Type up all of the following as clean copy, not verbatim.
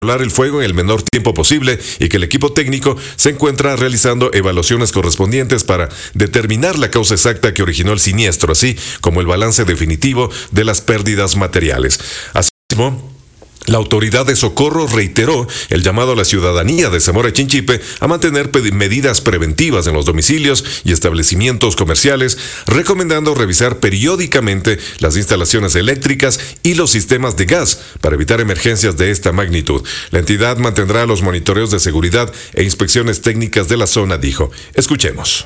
controlar el fuego en el menor tiempo posible y que el equipo técnico se encuentra realizando evaluaciones correspondientes para determinar la causa exacta que originó el siniestro, así como el balance definitivo de las pérdidas materiales. Asimismo, la autoridad de socorro reiteró el llamado a la ciudadanía de Zamora Chinchipe a mantener medidas preventivas en los domicilios y establecimientos comerciales, recomendando revisar periódicamente las instalaciones eléctricas y los sistemas de gas para evitar emergencias de esta magnitud. La entidad mantendrá los monitoreos de seguridad e inspecciones técnicas de la zona, dijo. Escuchemos.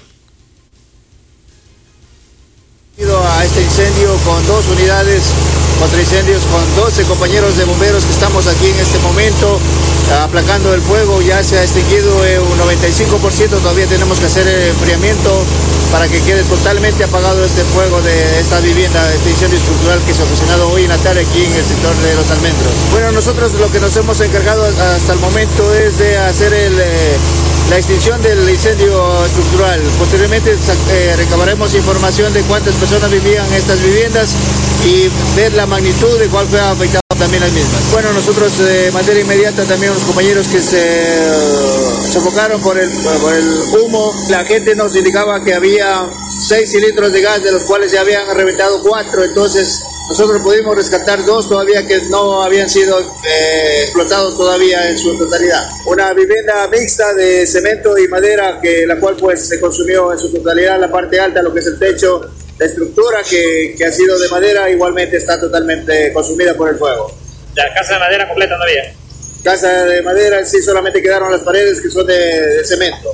A este incendio con 2 unidades contra incendios, con 12 compañeros de bomberos que estamos aquí en este momento aplacando el fuego. Ya se ha extinguido un 95%, todavía tenemos que hacer el enfriamiento para que quede totalmente apagado este fuego de esta vivienda, este incendio estructural que se ha ocasionado hoy en la tarde aquí en el sector de Los Almendros. Bueno, nosotros lo que nos hemos encargado hasta el momento es de hacer la extinción del incendio estructural. Posteriormente recabaremos información de cuántas personas vivían en estas viviendas y ver la magnitud de cuál fue afectado también las mismas. Bueno, nosotros de manera inmediata también los compañeros que se sofocaron por el humo, la gente nos indicaba que había 6 cilindros de gas, de los cuales ya habían reventado 4, entonces nosotros pudimos rescatar 2 todavía que no habían sido explotados todavía en su totalidad. Una vivienda mixta de cemento y madera, la cual pues se consumió en su totalidad, la parte alta, lo que es el techo. La estructura que ha sido de madera igualmente está totalmente consumida por el fuego. ¿La casa de madera completa no había? Casa de madera, sí, solamente quedaron las paredes que son de cemento.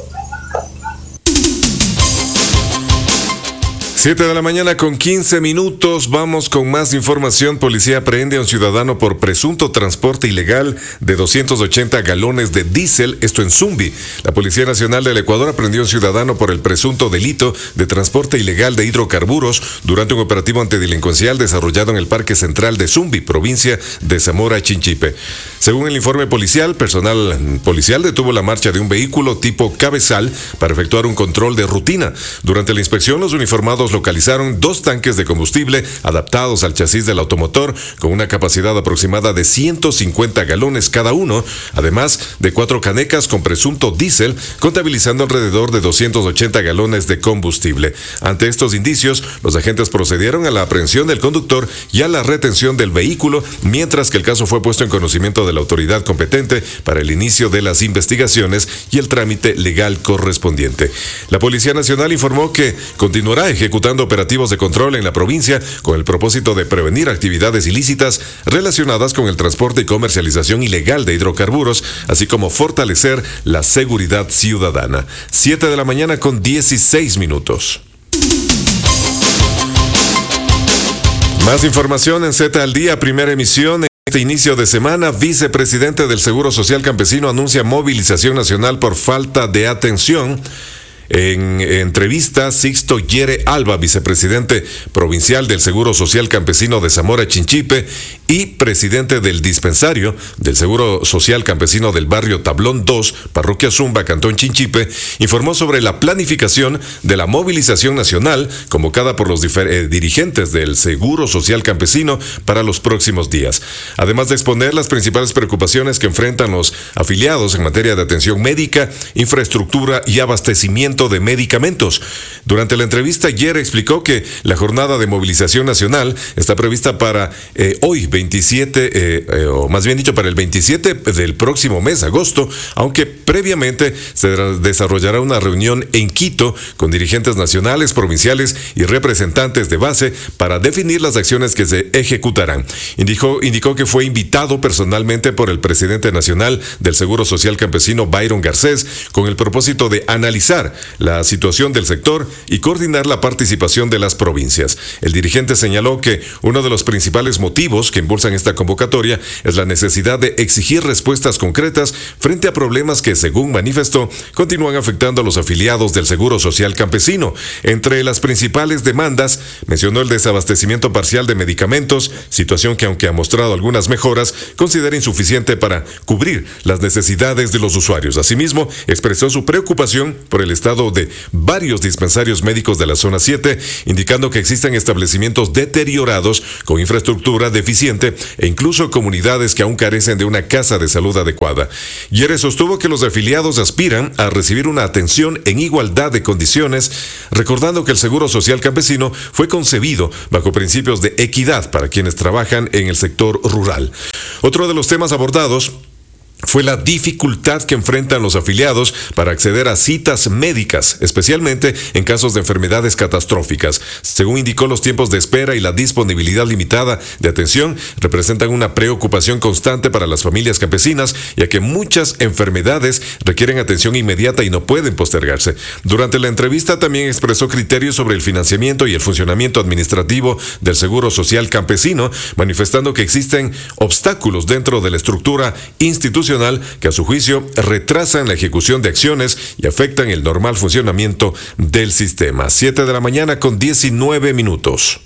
7 de la mañana con 15 minutos. Vamos con más información. Policía aprehende a un ciudadano por presunto transporte ilegal de 280 galones de diésel, esto en Zumbi. La Policía Nacional del Ecuador aprendió a un ciudadano por el presunto delito de transporte ilegal de hidrocarburos durante un operativo antidelincuencial desarrollado en el Parque Central de Zumbi, provincia de Zamora Chinchipe. Según el informe policial, personal policial detuvo la marcha de un vehículo tipo cabezal para efectuar un control de rutina. Durante la inspección, los uniformados localizaron 2 tanques de combustible adaptados al chasis del automotor con una capacidad aproximada de 150 galones cada uno, además de 4 canecas con presunto diésel, contabilizando alrededor de 280 galones de combustible. Ante estos indicios, los agentes procedieron a la aprehensión del conductor y a la retención del vehículo, mientras que el caso fue puesto en conocimiento de la autoridad competente para el inicio de las investigaciones y el trámite legal correspondiente. La Policía Nacional informó que continuará ejecutando operativos de control en la provincia con el propósito de prevenir actividades ilícitas relacionadas con el transporte y comercialización ilegal de hidrocarburos, así como fortalecer la seguridad ciudadana. 7 de la mañana con 16 minutos. Más información en Z al Día, primera emisión. Este inicio de semana, vicepresidente del Seguro Social Campesino anuncia movilización nacional por falta de atención. En entrevista, Sixto Yere Alba, vicepresidente provincial del Seguro Social Campesino de Zamora Chinchipe y presidente del dispensario del Seguro Social Campesino del barrio Tablón 2, Parroquia Zumba, Cantón Chinchipe, informó sobre la planificación de la movilización nacional convocada por los dirigentes del Seguro Social Campesino para los próximos días. Además de exponer las principales preocupaciones que enfrentan los afiliados en materia de atención médica, infraestructura y abastecimiento de medicamentos. Durante la entrevista, Yere explicó que la jornada de movilización nacional está prevista para hoy, 27, o más bien dicho, para el 27 del próximo mes, agosto, aunque previamente se desarrollará una reunión en Quito con dirigentes nacionales, provinciales y representantes de base para definir las acciones que se ejecutarán. Indicó que fue invitado personalmente por el presidente nacional del Seguro Social Campesino, Byron Garcés, con el propósito de analizar la situación del sector y coordinar la participación de las provincias. El dirigente señaló que uno de los principales motivos que impulsan esta convocatoria es la necesidad de exigir respuestas concretas frente a problemas que, según manifestó, continúan afectando a los afiliados del Seguro Social Campesino. Entre las principales demandas, mencionó el desabastecimiento parcial de medicamentos, situación que, aunque ha mostrado algunas mejoras, considera insuficiente para cubrir las necesidades de los usuarios. Asimismo, expresó su preocupación por el estado estado de varios dispensarios médicos de la zona 7, indicando que existen establecimientos deteriorados con infraestructura deficiente e incluso comunidades que aún carecen de una casa de salud adecuada. Yere sostuvo que los afiliados aspiran a recibir una atención en igualdad de condiciones, recordando que el Seguro Social Campesino fue concebido bajo principios de equidad para quienes trabajan en el sector rural. Otro de los temas abordados fue la dificultad que enfrentan los afiliados para acceder a citas médicas, especialmente en casos de enfermedades catastróficas. Según indicó, los tiempos de espera y la disponibilidad limitada de atención representan una preocupación constante para las familias campesinas, ya que muchas enfermedades requieren atención inmediata y no pueden postergarse. Durante la entrevista también expresó criterios sobre el financiamiento y el funcionamiento administrativo del Seguro Social Campesino, manifestando que existen obstáculos dentro de la estructura institucional que a su juicio retrasan la ejecución de acciones y afectan el normal funcionamiento del sistema. 7 de la mañana con 19 minutos.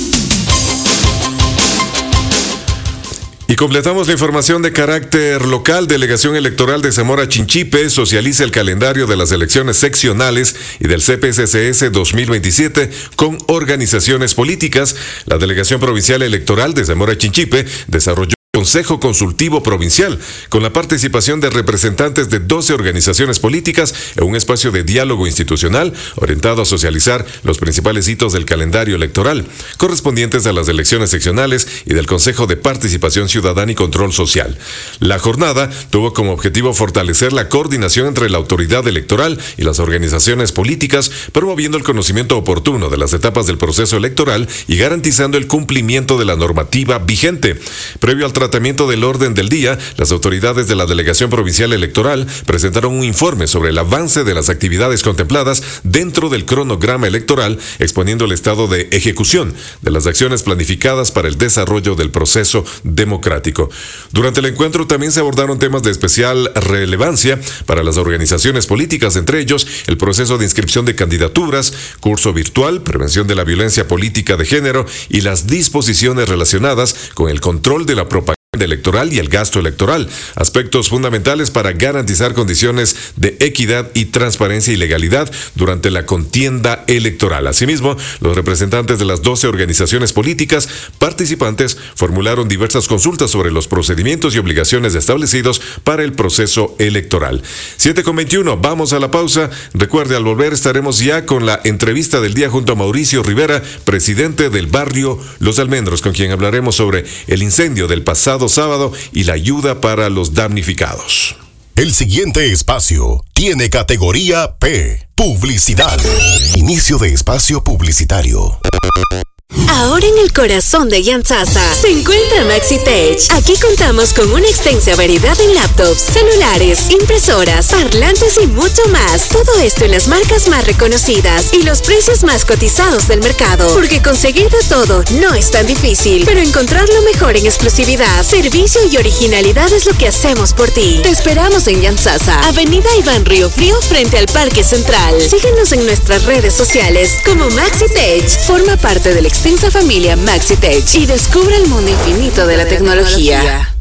Y completamos la información de carácter local. Delegación Electoral de Zamora Chinchipe socializa el calendario de las elecciones seccionales y del CPSCS 2027 con organizaciones políticas. La Delegación Provincial Electoral de Zamora Chinchipe desarrolló Consejo Consultivo Provincial, con la participación de representantes de 12 organizaciones políticas en un espacio de diálogo institucional orientado a socializar los principales hitos del calendario electoral, correspondientes a las elecciones seccionales y del Consejo de Participación Ciudadana y Control Social. La jornada tuvo como objetivo fortalecer la coordinación entre la autoridad electoral y las organizaciones políticas, promoviendo el conocimiento oportuno de las etapas del proceso electoral y garantizando el cumplimiento de la normativa vigente. Previo al tratamiento del orden del día, las autoridades de la Delegación Provincial Electoral presentaron un informe sobre el avance de las actividades contempladas dentro del cronograma electoral, exponiendo el estado de ejecución de las acciones planificadas para el desarrollo del proceso democrático. Durante el encuentro también se abordaron temas de especial relevancia para las organizaciones políticas, entre ellos el proceso de inscripción de candidaturas, curso virtual, prevención de la violencia política de género y las disposiciones relacionadas con el control de la propaganda electoral y el gasto electoral, aspectos fundamentales para garantizar condiciones de equidad y transparencia y legalidad durante la contienda electoral. Asimismo, los representantes de las 12 organizaciones políticas participantes formularon diversas consultas sobre los procedimientos y obligaciones establecidos para el proceso electoral. 7:21, vamos a la pausa. Recuerde, al volver estaremos ya con la entrevista del día junto a Mauricio Rivera, presidente del barrio Los Almendros, con quien hablaremos sobre el incendio del pasado sábado y la ayuda para los damnificados. El siguiente espacio tiene categoría P, publicidad. Inicio de espacio publicitario. Ahora en el corazón de Yantzaza se encuentra MaxiTech. Aquí contamos con una extensa variedad en laptops, celulares, impresoras, parlantes y mucho más. Todo esto en las marcas más reconocidas y los precios más cotizados del mercado. Porque conseguir de todo no es tan difícil, pero encontrar lo mejor en exclusividad, servicio y originalidad es lo que hacemos por ti. Te esperamos en Yantzaza, Avenida Iván Río Frío, frente al Parque Central. Síguenos en nuestras redes sociales como MaxiTech. Forma parte del extensa familia MaxiTech y descubre el mundo infinito de la tecnología.